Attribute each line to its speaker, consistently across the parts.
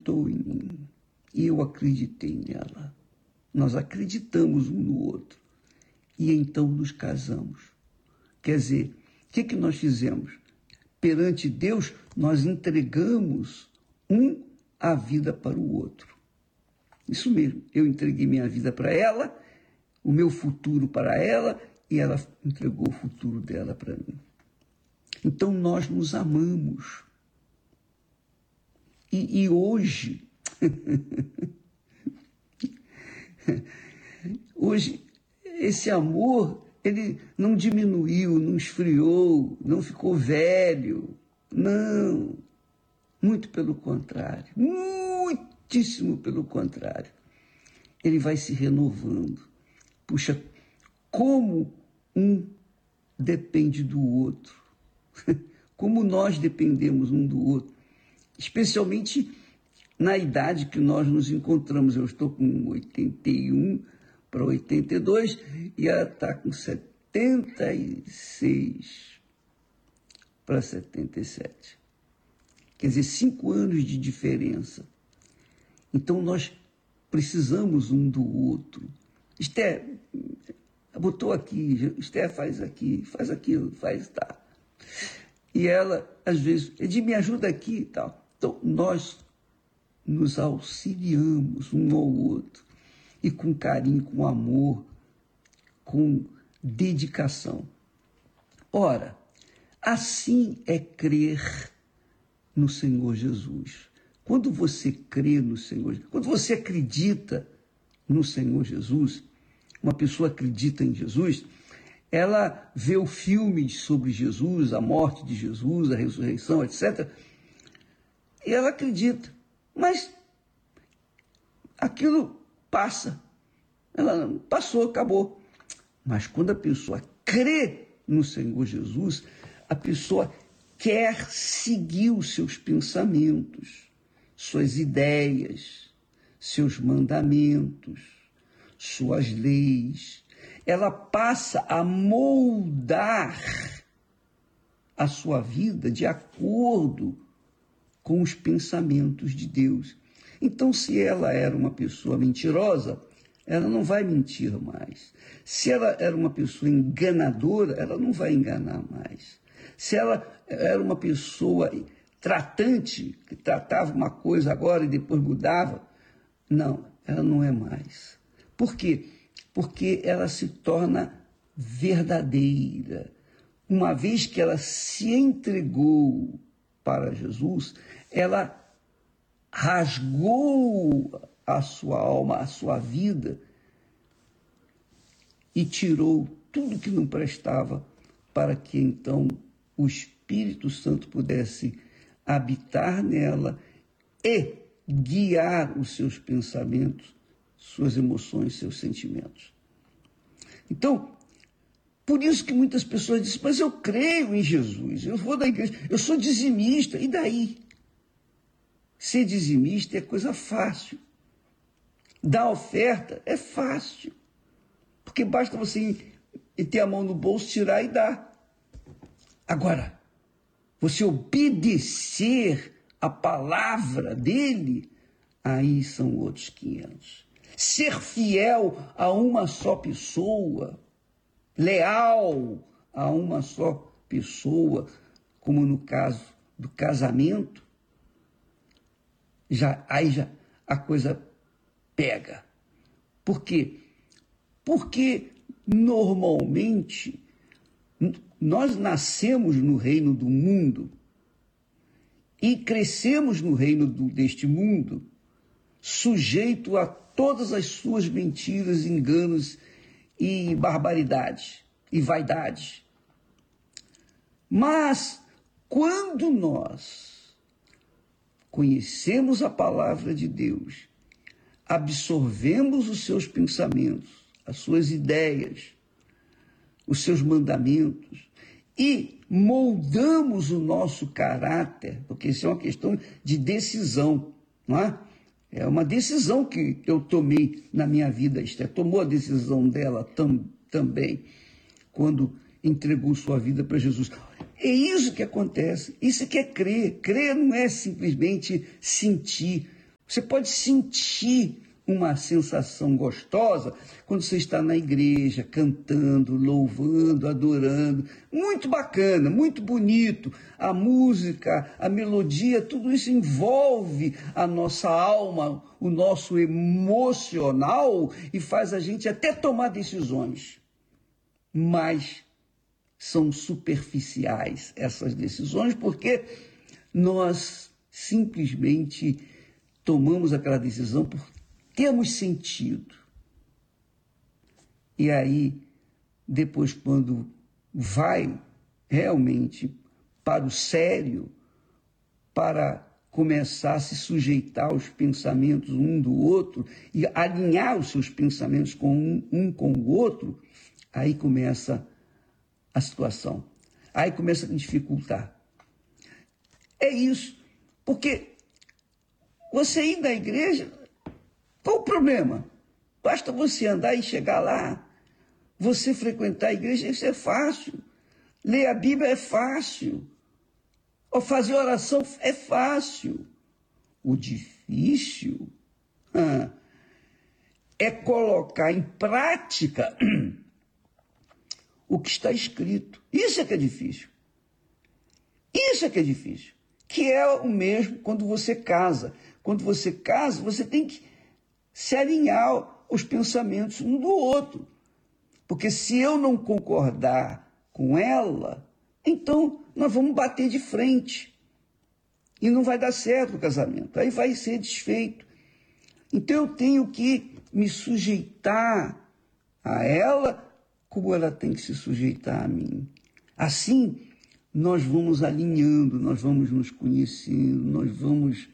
Speaker 1: acreditou em mim e eu acreditei nela. Nós acreditamos um no outro e então nos casamos. Quer dizer, o que nós fizemos? Perante Deus, nós entregamos a vida para o outro. Isso mesmo, eu entreguei minha vida para ela, o meu futuro para ela, e ela entregou o futuro dela para mim. Então nós nos amamos. E hoje, hoje, esse amor, ele não diminuiu, não esfriou, não ficou velho. Não, muito pelo contrário, muitíssimo pelo contrário. Ele vai se renovando. Puxa, como um depende do outro. Como nós dependemos um do outro. Especialmente na idade que nós nos encontramos. Eu estou com 81 para 82 e ela está com 76 para 77. Quer dizer, 5 anos de diferença. Então nós precisamos um do outro. Esther, botou aqui, Esther faz aqui, faz aquilo, faz tá. E ela, às vezes, Edi, me ajuda aqui e tal. Então, nós nos auxiliamos um ao outro. E com carinho, com amor, com dedicação. Ora, assim é crer no Senhor Jesus. Quando você crê no Senhor, quando você acredita no Senhor Jesus, uma pessoa acredita em Jesus, ela vê o filme sobre Jesus, a morte de Jesus, a ressurreição, etc. E ela acredita. Mas aquilo passa. Ela passou, acabou. Mas quando a pessoa crê no Senhor Jesus, a pessoa quer seguir os seus pensamentos, suas ideias, seus mandamentos, suas leis. Ela passa a moldar a sua vida de acordo com os pensamentos de Deus. Então, se ela era uma pessoa mentirosa, ela não vai mentir mais. Se ela era uma pessoa enganadora, ela não vai enganar mais. Se ela era uma pessoa tratante, que tratava uma coisa agora e depois mudava, não, ela não é mais. Por quê? Porque ela se torna verdadeira. Uma vez que ela se entregou para Jesus, ela rasgou a sua alma, a sua vida e tirou tudo que não prestava para que então o Espírito Santo pudesse habitar nela e guiar os seus pensamentos, suas emoções, seus sentimentos. Então, por isso que muitas pessoas dizem, mas eu creio em Jesus, eu vou da igreja, eu sou dizimista, e daí? Ser dizimista é coisa fácil. Dar oferta é fácil. Porque basta você ter a mão no bolso, tirar e dar. Agora, você obedecer a palavra dele, aí são outros 500. Ser fiel a uma só pessoa, leal a uma só pessoa, como no caso do casamento, aí já a coisa pega. Por quê? Porque normalmente nós nascemos no reino do mundo e crescemos no reino deste mundo, sujeito a todas as suas mentiras, enganos e barbaridades e vaidades. Mas quando nós conhecemos a palavra de Deus, absorvemos os seus pensamentos, as suas ideias, os seus mandamentos e moldamos o nosso caráter, porque isso é uma questão de decisão, não é? É uma decisão que eu tomei na minha vida. Esther tomou a decisão dela também, quando entregou sua vida para Jesus. É isso que acontece, isso que é crer. Crer não é simplesmente sentir, Você pode sentir uma sensação gostosa quando você está na igreja, cantando, louvando, adorando. Muito bacana, muito bonito. A música, a melodia, tudo isso envolve a nossa alma, o nosso emocional e faz a gente até tomar decisões. Mas são superficiais essas decisões porque nós simplesmente tomamos aquela decisão por termos sentido. E aí, depois, quando vai realmente para o sério, para começar a se sujeitar aos pensamentos um do outro e alinhar os seus pensamentos com um com o outro, aí começa a situação. Aí começa a dificultar. É isso. Porque você ir na igreja, qual o problema? Basta você andar e chegar lá. Você frequentar a igreja, isso é fácil. Ler a Bíblia é fácil. Ou fazer oração é fácil. O difícil é colocar em prática o que está escrito. Isso é que é difícil. Isso é que é difícil. Que é o mesmo quando você casa. Quando você casa, você tem que se alinhar os pensamentos um do outro. Porque se eu não concordar com ela, então nós vamos bater de frente. E não vai dar certo o casamento. Aí vai ser desfeito. Então eu tenho que me sujeitar a ela como ela tem que se sujeitar a mim. Assim, nós vamos alinhando, nós vamos nos conhecendo, nós vamos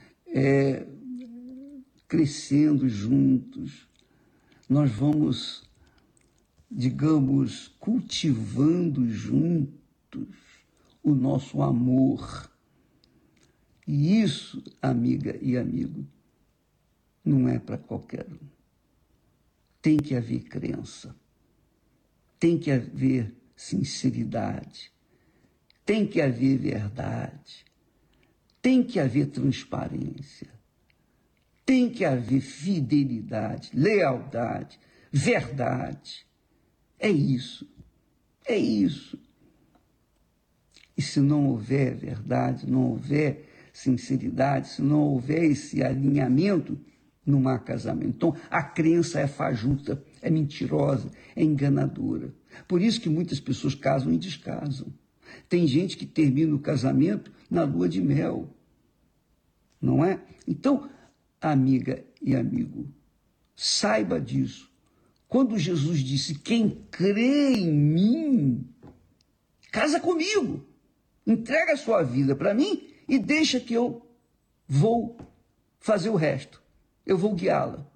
Speaker 1: crescendo juntos, nós vamos, digamos, cultivando juntos o nosso amor. E isso, amiga e amigo, não é para qualquer um. Tem que haver crença, tem que haver sinceridade, tem que haver verdade, tem que haver transparência, tem que haver fidelidade, lealdade, verdade. É isso, é isso. E se não houver verdade, não houver sinceridade, se não houver esse alinhamento, não há casamento. Então, a crença é fajuta, é mentirosa, é enganadora. Por isso que muitas pessoas casam e descasam. Tem gente que termina o casamento na lua de mel, não é? Então, amiga e amigo, saiba disso. Quando Jesus disse, quem crê em mim, casa comigo, entrega a sua vida para mim e deixa que eu vou fazer o resto. Eu vou guiá-la.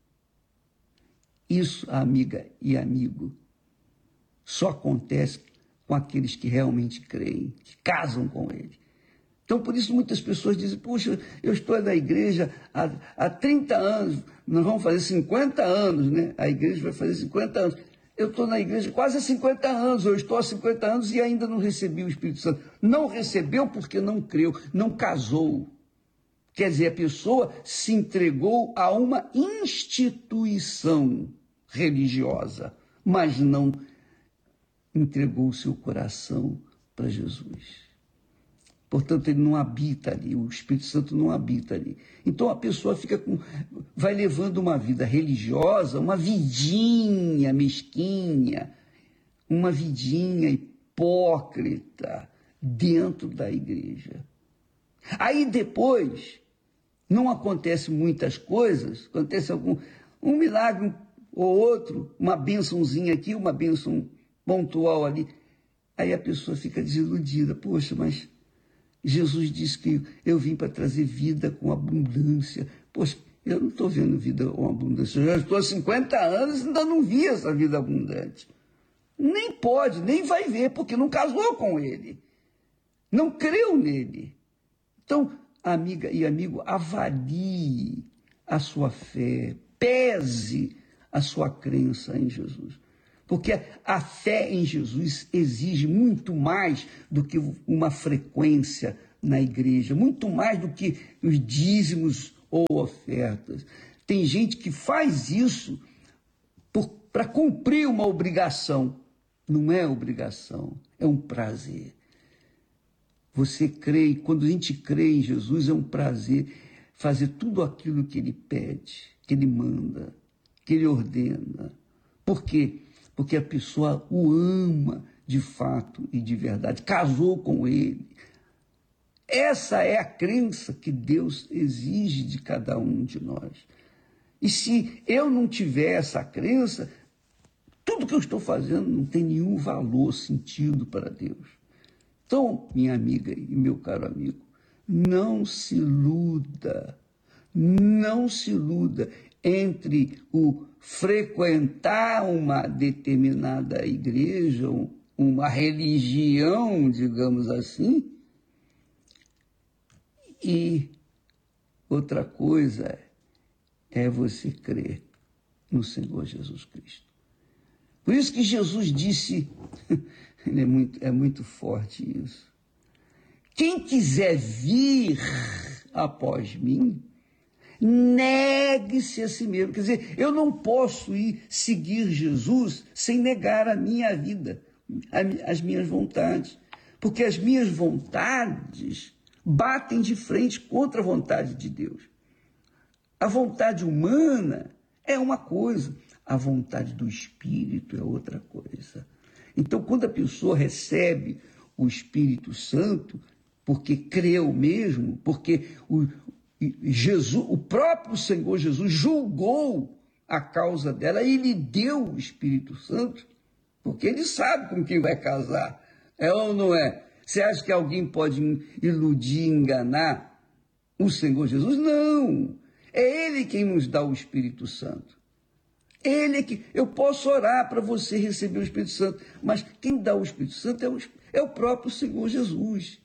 Speaker 1: Isso, amiga e amigo, só acontece com aqueles que realmente creem, que casam com ele. Então, por isso, muitas pessoas dizem, puxa, eu estou na igreja há 30 anos, nós vamos fazer 50 anos, né? A igreja vai fazer 50 anos. Eu estou na igreja quase há 50 anos, eu estou há 50 anos e ainda não recebi o Espírito Santo. Não recebeu porque não creu, não casou. Quer dizer, a pessoa se entregou a uma instituição religiosa, mas não entregou o seu coração para Jesus. Portanto, ele não habita ali, o Espírito Santo não habita ali. Então a pessoa vai levando uma vida religiosa, uma vidinha mesquinha, uma vidinha hipócrita dentro da igreja. Aí depois, não acontece muitas coisas, acontece um milagre ou outro, uma bênçãozinha aqui, uma bênção pontual ali. Aí a pessoa fica desiludida, poxa, mas Jesus disse que eu vim para trazer vida com abundância. Poxa, eu não estou vendo vida com abundância. Eu já estou há 50 anos e ainda não vi essa vida abundante. Nem pode, nem vai ver, porque não casou com ele. Não creu nele. Então, amiga e amigo, avalie a sua fé, pese a sua crença em Jesus. Porque a fé em Jesus exige muito mais do que uma frequência na igreja, muito mais do que os dízimos ou ofertas. Tem gente que faz isso para cumprir uma obrigação. Não é obrigação, é um prazer. Você crê, quando a gente crê em Jesus, é um prazer fazer tudo aquilo que ele pede, que ele manda, que ele ordena. Por quê? Porque a pessoa o ama de fato e de verdade, casou com ele. Essa é a crença que Deus exige de cada um de nós. E se eu não tiver essa crença, tudo que eu estou fazendo não tem nenhum valor, sentido para Deus. Então, minha amiga e meu caro amigo, não se iluda entre o frequentar uma determinada igreja, uma religião, digamos assim, e outra coisa é você crer no Senhor Jesus Cristo. Por isso que Jesus disse, é muito forte isso, quem quiser vir após mim, negue-se a si mesmo. Quer dizer, eu não posso ir seguir Jesus sem negar a minha vida, as minhas vontades, porque as minhas vontades batem de frente contra a vontade de Deus. A vontade humana é uma coisa, a vontade do Espírito é outra coisa. Então, quando a pessoa recebe o Espírito Santo, porque creu mesmo, porque o próprio Senhor Jesus julgou a causa dela e lhe deu o Espírito Santo, porque ele sabe com quem vai casar. É ou não é? Você acha que alguém pode iludir, enganar o Senhor Jesus? Não! É Ele quem nos dá o Espírito Santo. Ele é que eu posso orar para você receber o Espírito Santo, mas quem dá o Espírito Santo é o próprio Senhor Jesus.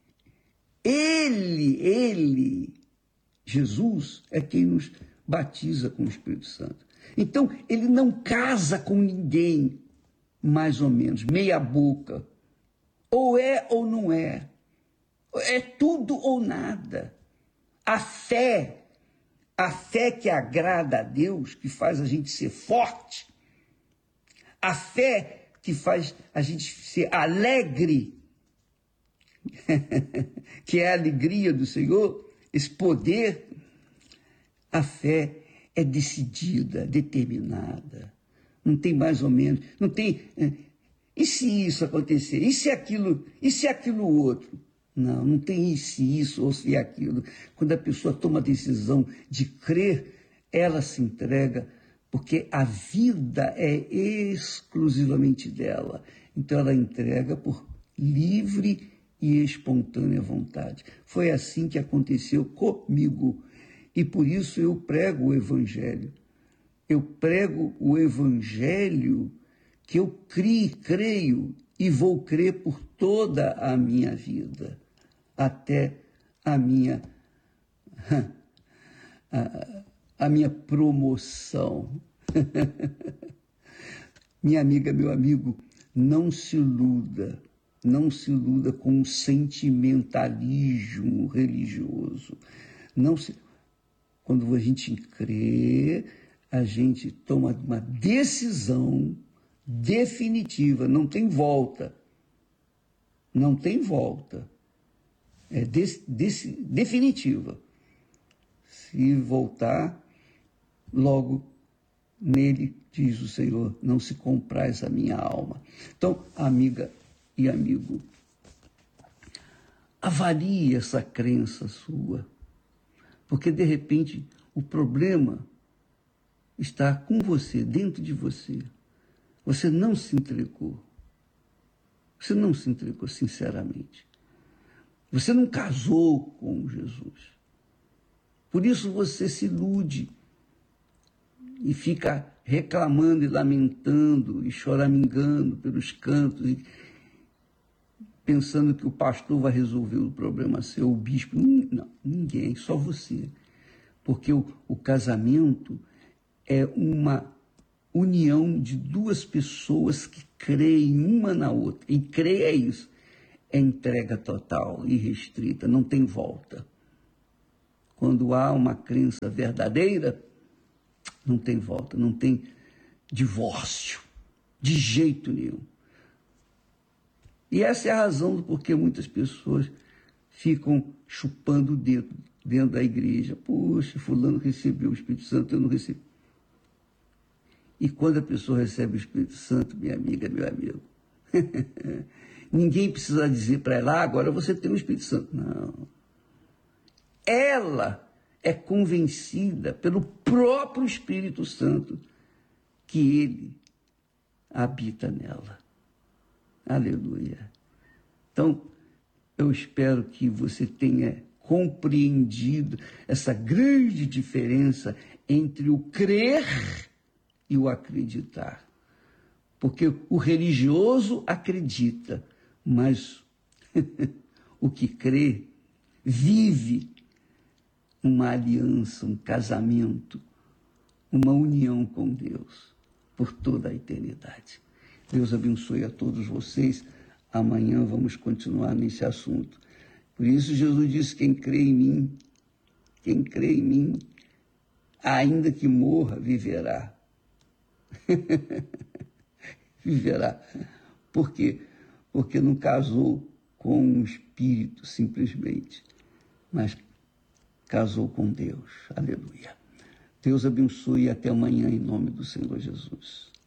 Speaker 1: Jesus, é quem nos batiza com o Espírito Santo. Então, ele não casa com ninguém, mais ou menos, meia boca. Ou é ou não é. É tudo ou nada. A fé que agrada a Deus, que faz a gente ser forte, a fé que faz a gente ser alegre, que é a alegria do Senhor, esse poder, a fé é decidida, determinada, não tem mais ou menos, não tem, e se isso acontecer, e se aquilo outro? Não tem isso ou se aquilo. Quando a pessoa toma a decisão de crer, ela se entrega, porque a vida é exclusivamente dela. Então ela entrega por livre e espontânea vontade. Foi assim que aconteceu comigo. E por isso eu prego o Evangelho. Eu prego o Evangelho que eu creio e vou crer por toda a minha vida, até a minha promoção. Minha amiga, meu amigo, não se iluda com o sentimentalismo religioso. Quando a gente crê, a gente toma uma decisão definitiva, não tem volta. Não tem volta. É definitiva. Se voltar, logo nele, diz o Senhor, não se compraz a minha alma. Então, amiga e amigo, avalie essa crença sua, porque de repente o problema está com você, dentro de você. Você não se entregou. Você não se entregou sinceramente. Você não casou com Jesus. Por isso você se ilude e fica reclamando e lamentando e choramingando pelos cantos e pensando que o pastor vai resolver o problema seu, o bispo. Não, ninguém, só você. Porque o casamento é uma união de duas pessoas que creem uma na outra. E crer é isso. É entrega total, irrestrita, não tem volta. quando há uma crença verdadeira, não tem volta, não tem divórcio, de jeito nenhum. E essa é a razão do porquê muitas pessoas ficam chupando o dedo dentro da igreja. Poxa, fulano recebeu o Espírito Santo, eu não recebi. E quando a pessoa recebe o Espírito Santo, minha amiga, meu amigo, ninguém precisa dizer para ela, agora você tem o Espírito Santo. Não. Ela é convencida pelo próprio Espírito Santo que ele habita nela. Aleluia. Então, eu espero que você tenha compreendido essa grande diferença entre o crer e o acreditar. Porque o religioso acredita, mas o que crê vive uma aliança, um casamento, uma união com Deus por toda a eternidade. Deus abençoe a todos vocês. Amanhã vamos continuar nesse assunto. Por isso Jesus disse, quem crê em mim, ainda que morra, viverá. Viverá. Por quê? Porque não casou com um espírito simplesmente, mas casou com Deus. Aleluia. Deus abençoe e até amanhã em nome do Senhor Jesus.